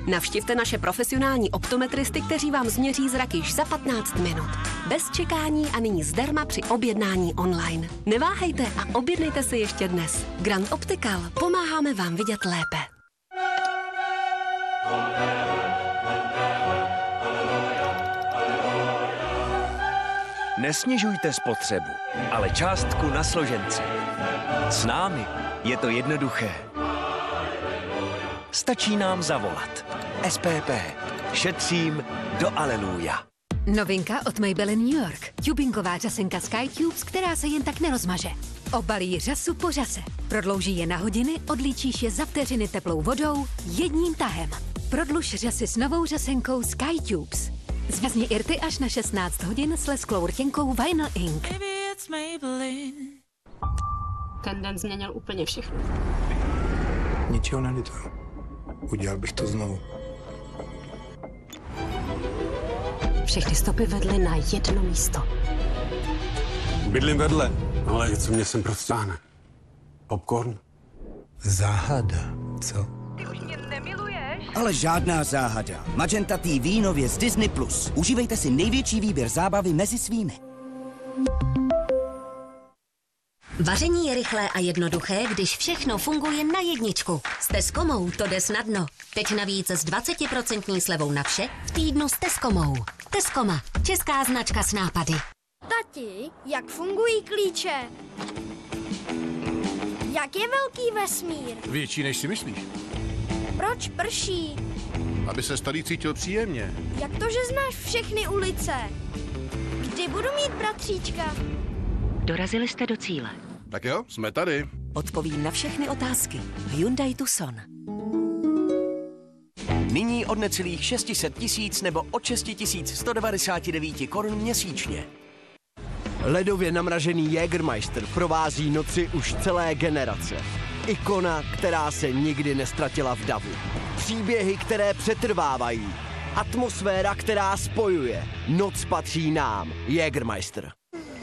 Navštivte naše profesionální optometristy, kteří vám změří zrak již za 15 minut. Bez čekání a nyní zdarma při objednání online. Neváhejte a objednejte si ještě dnes. Grand Optical. Pomáháme vám vidět lépe. Nesnižujte spotřebu, ale částku na složence. S námi je to jednoduché. Stačí nám zavolat. SPP. Šetřím do aleluja. Novinka od Maybelline New York. Tubingová řasenka SkyTubes, která se jen tak nerozmaže. Obalí řasu po řase. Prodlouží je na hodiny, odlíčíš je za vteřiny teplou vodou jedním tahem. Prodluž řasy s novou řasenkou SkyTubes. Zvězně irty až na 16 hodin s lesklou rtěnkou Vinyl Ink. Ten den změnil úplně všechno. Ničeho nelituju. Udělal bych to znovu. Všechny stopy vedly na jedno místo. Bydlím vedle, ale co mě sem prostáhne? Popcorn? Záhada, co? Ty už mě nemiluješ? Ale žádná záhada. Magenta TV nově z Disney+. Užívejte si největší výběr zábavy mezi svými. Vaření je rychlé a jednoduché, když všechno funguje na jedničku. S Tescomou to jde snadno. Teď navíc s 20% slevou na vše v týdnu s Tescomou. Tescoma, česká značka s nápady. Tati, jak fungují klíče? Jak je velký vesmír? Větší, než si myslíš. Proč prší? Aby se starý cítil příjemně. Jak to, že znáš všechny ulice? Kdy budu mít bratříčka? Dorazili jste do cíle. Tak jo, jsme tady. Odpovím na všechny otázky. Hyundai Tucson. Nyní od necelých 600 000 nebo od 6 199 korun měsíčně. Ledově namražený Jägermeister provází noci už celé generace. Ikona, která se nikdy nestratila v davu. Příběhy, které přetrvávají. Atmosféra, která spojuje. Noc patří nám. Jägermeister.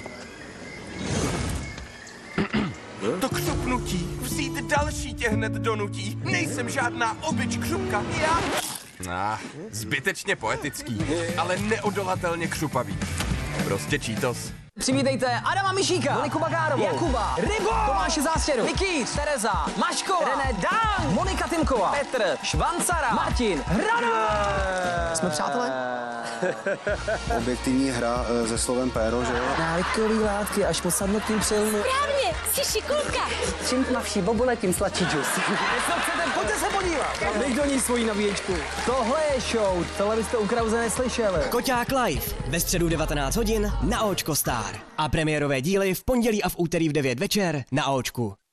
To křupnutí, vzít další tě hned donutí. Nejsem žádná obyč křupka, já... Zbytečně poetický, ale neodolatelně křupavý. Prostě Cheetos. Přivítejte Adama Mišíka, Moniku Bagárovou, Jakuba, Rybo, Tomáše Zástěru, Nikýř, Tereza, Maškova, René Dán, Monika Tymková, Petr, Švancara, Martin, Hrano! Jsme přátelé? Objektivní hra se slovem péro, že jo? Návykový látky až po samotným přilnu. Správně, jsi šikulka. Čím tmavší bobule, tím sladší džus. Pojďte se podívat. Dej do ní svoji nabíječku. Tohle je show, tohle byste u Krause neslyšeli. Koťák live ve středu 19 hodin na Očko Star. A premiérové díly v pondělí a v úterý v 9 večer na Očku.